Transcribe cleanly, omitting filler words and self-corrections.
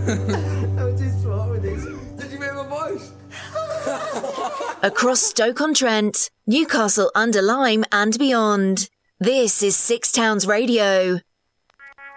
I'm too smart with this. Did you hear my voice? Across Stoke-on-Trent, Newcastle under Lyme and beyond. This is Six Towns Radio.